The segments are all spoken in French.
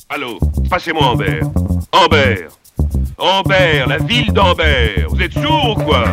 Allô, passez-moi Ambert. Ambert. Ambert, la ville d'Ambert. Vous êtes sourds ou quoi?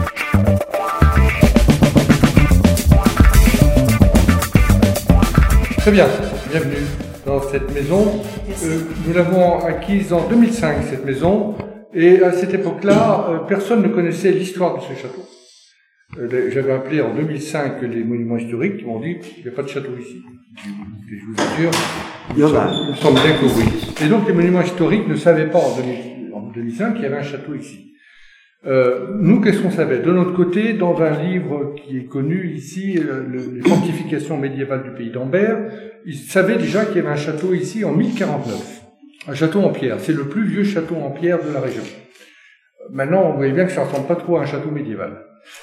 Très bien, bienvenue dans cette maison. Nous l'avons acquise en 2005, cette maison, et à cette époque-là, personne ne connaissait l'histoire de ce château. J'avais appelé en 2005 les monuments historiques qui m'ont dit qu'il n'y a pas de château ici. Et je vous assure, il me semble bien que oui. Et donc les monuments historiques ne savaient pas en 2005 qu'il y avait un château ici. Nous, qu'est-ce qu'on savait? De notre côté, dans un livre qui est connu ici, les fortifications médiévales du pays d'Ambert, ils savaient déjà qu'il y avait un château ici en 1049. Un château en pierre. C'est le plus vieux château en pierre de la région. Maintenant, vous voyez bien que ça ne ressemble pas trop à un château médiéval.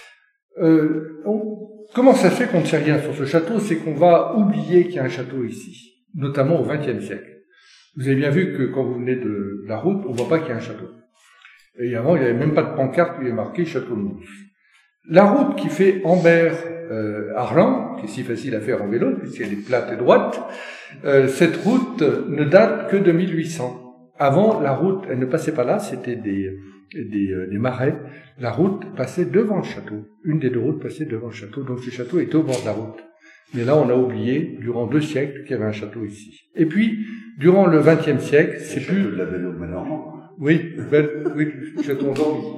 Comment ça se fait qu'on ne sait rien sur ce château? C'est qu'on va oublier qu'il y a un château ici, notamment au XXe siècle. Vous avez bien vu que quand vous venez de la route, on ne voit pas qu'il y a un château. Et avant, il n'y avait même pas de pancarte qui est marqué Château de Mousse. La route qui fait Ambert-Arlan, qui est si facile à faire en vélo, puisqu'elle est plate et droite, cette route ne date que de 1800. Avant, la route, elle ne passait pas là, c'était des marais. La route passait devant le château. Une des deux routes passait devant le château, donc ce château était au bord de la route. Mais là, on a oublié, durant 2 siècles, qu'il y avait un château ici. Et puis, durant le XXe siècle, c'est plus... Le château de la Belle-au-Manormand. Oui, le château d'Orly.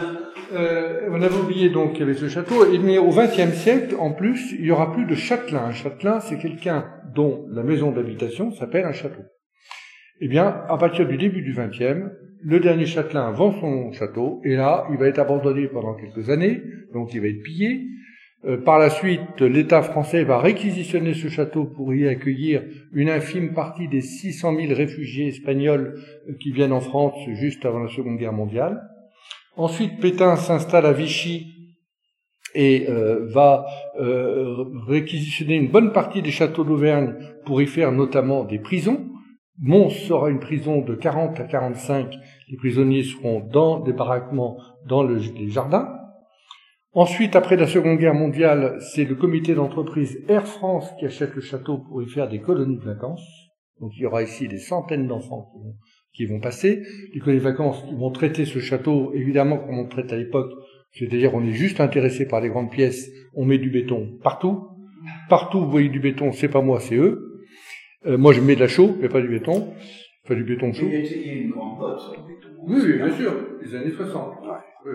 On avait oublié donc qu'il y avait ce château, mais au XXe siècle, en plus, il y aura plus de châtelain. Un châtelain, c'est quelqu'un dont la maison d'habitation s'appelle un château. Eh bien, à partir du début du XXe, le dernier châtelain vend son château, et là, il va être abandonné pendant quelques années, donc il va être pillé. Par la suite, l'État français va réquisitionner ce château pour y accueillir une infime partie des 600 000 réfugiés espagnols qui viennent en France juste avant la Seconde Guerre mondiale. Ensuite, Pétain s'installe à Vichy et va réquisitionner une bonne partie des châteaux d'Auvergne pour y faire notamment des prisons. Mons sera une prison de 40 à 45. Les prisonniers seront dans des baraquements dans les jardins. Ensuite, après la Seconde Guerre mondiale, c'est le comité d'entreprise Air France qui achète le château pour y faire des colonies de vacances. Donc il y aura ici des centaines d'enfants qui vont passer. Les colonies de vacances qui vont traiter ce château, évidemment comme on traite à l'époque, c'est-à-dire on est juste intéressé par les grandes pièces, on met du béton partout. Partout vous voyez du béton, c'est pas moi, c'est eux. Moi je mets de la chaux, mais pas du béton. Pas du béton chaud. Il y a une grande botte sur le béton. Oui, bien sûr, les années 60. Ouais. Oui.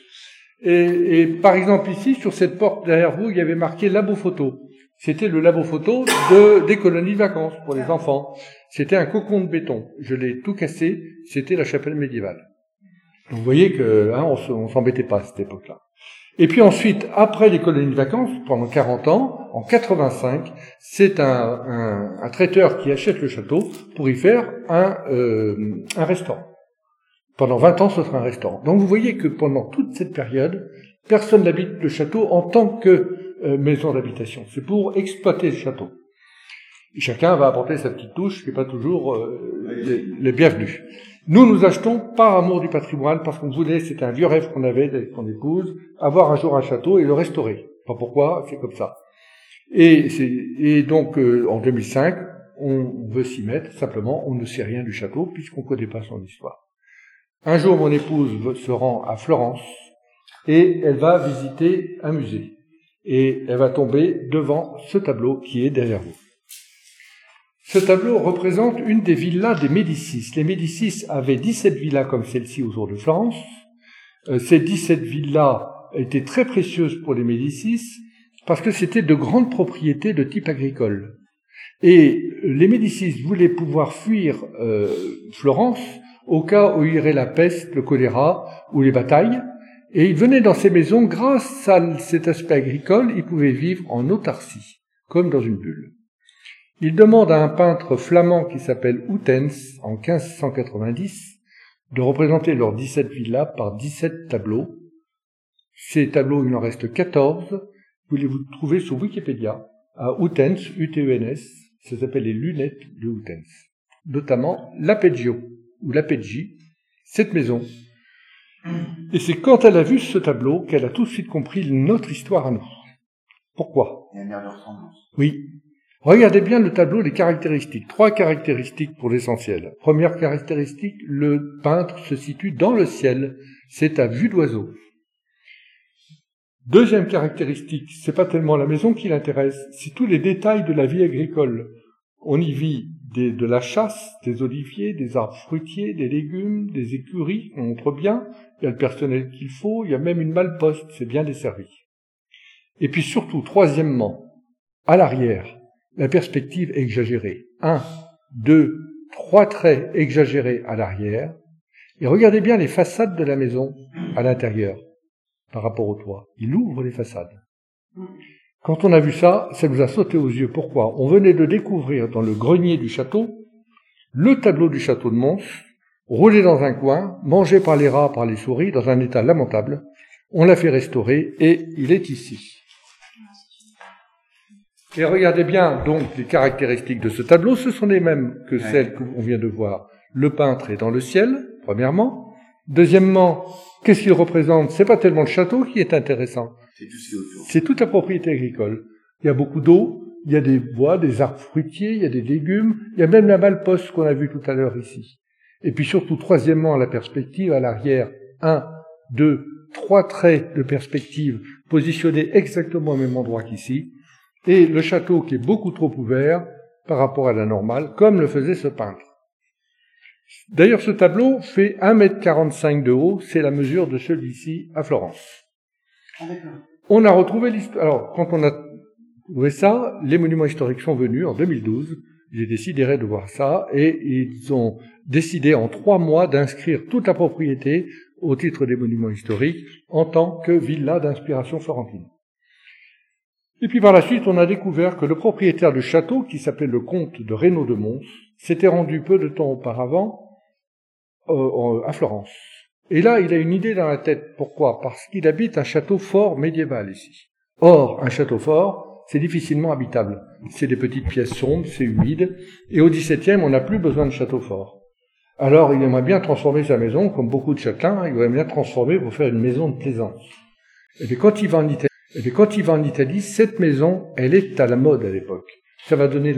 Et par exemple ici, sur cette porte derrière vous, il y avait marqué labo photo. C'était le labo photo des colonies de vacances pour les enfants. C'était un cocon de béton. Je l'ai tout cassé. C'était la chapelle médiévale. Donc vous voyez que on s'embêtait pas à cette époque-là. Et puis ensuite, après les colonies de vacances, pendant 40 ans, en 85, c'est un traiteur qui achète le château pour y faire un restaurant. Pendant 20 ans, ce sera un restaurant. Donc vous voyez que pendant toute cette période, personne n'habite le château en tant que maison d'habitation. C'est pour exploiter le château. Et chacun va apporter sa petite touche, qui n'est pas toujours les bienvenus. Nous achetons par amour du patrimoine, parce qu'on voulait, c'était un vieux rêve qu'on avait avec son épouse, avoir un jour un château et le restaurer. Pas pourquoi, c'est comme ça. Et donc, en 2005, on veut s'y mettre, simplement, on ne sait rien du château, puisqu'on ne connaît pas son histoire. Un jour, mon épouse se rend à Florence et elle va visiter un musée. Et elle va tomber devant ce tableau qui est derrière vous. Ce tableau représente une des villas des Médicis. Les Médicis avaient 17 villas comme celle-ci autour de Florence. Ces 17 villas étaient très précieuses pour les Médicis parce que c'était de grandes propriétés de type agricole. Et les Médicis voulaient pouvoir fuir Florence au cas où il y aurait la peste, le choléra ou les batailles, et ils venaient dans ces maisons, grâce à cet aspect agricole, ils pouvaient vivre en autarcie, comme dans une bulle. Ils demandent à un peintre flamand qui s'appelle Houtens, en 1590, de représenter leurs 17 villas par 17 tableaux. Ces tableaux, il en reste 14, vous les trouvez sur Wikipédia, à Houtens, U-T-E-N-S, ça s'appelle les lunettes de Houtens, notamment l'Apeggio, ou l'Apeggi, cette maison. Et c'est quand elle a vu ce tableau qu'elle a tout de suite compris notre histoire à nous. Pourquoi? Il y a une aire de ressemblance. Oui. Regardez bien le tableau des caractéristiques. 3 caractéristiques pour l'essentiel. Première caractéristique, le peintre se situe dans le ciel. C'est à vue d'oiseau. Deuxième caractéristique, c'est pas tellement la maison qui l'intéresse, c'est tous les détails de la vie agricole. On y vit de la chasse, des oliviers, des arbres fruitiers, des légumes, des écuries, on montre bien, il y a le personnel qu'il faut, il y a même une malle-poste, c'est bien desservi. Et puis surtout, troisièmement, à l'arrière, la perspective est exagérée. 1, 2, 3 traits exagérés à l'arrière, et regardez bien les façades de la maison à l'intérieur, par rapport au toit. Il ouvre les façades. Quand on a vu ça, ça nous a sauté aux yeux. Pourquoi? On venait de découvrir dans le grenier du château le tableau du château de Mons, roulé dans un coin, mangé par les rats, par les souris, dans un état lamentable. On l'a fait restaurer et il est ici. Et regardez bien donc les caractéristiques de ce tableau, ce sont les mêmes que celles qu'on vient de voir. Le peintre est dans le ciel, premièrement. Deuxièmement, qu'est-ce qu'il représente? C'est pas tellement le château qui est intéressant. C'est toute la propriété agricole. Il y a beaucoup d'eau, il y a des bois, des arbres fruitiers, il y a des légumes, il y a même la malle-poste qu'on a vue tout à l'heure ici. Et puis surtout, troisièmement, la perspective à l'arrière. 1, 2, 3 traits de perspective positionnés exactement au même endroit qu'ici. Et le château qui est beaucoup trop ouvert par rapport à la normale, comme le faisait ce peintre. D'ailleurs, ce tableau fait 1,45 m de haut, c'est la mesure de celui-ci à Florence. On a retrouvé l'histoire. Alors, quand on a trouvé ça, les monuments historiques sont venus en 2012. J'ai décidé de voir ça et ils ont décidé en 3 mois d'inscrire toute la propriété au titre des monuments historiques en tant que villa d'inspiration florentine. Et puis par la suite, on a découvert que le propriétaire du château, qui s'appelait le comte de Reynaud de Mons, s'était rendu peu de temps auparavant à Florence. Et là, il a une idée dans la tête. Pourquoi? Parce qu'il habite un château fort médiéval ici. Or, un château fort, c'est difficilement habitable. C'est des petites pièces sombres, c'est humide. Et au XVIIe, on n'a plus besoin de château fort. Alors, il aimerait bien transformer sa maison, comme beaucoup de châtelains, il aimerait bien transformer pour faire une maison de plaisance. Et puis quand il va en Italie, cette maison, elle est à la mode à l'époque. Ça va donner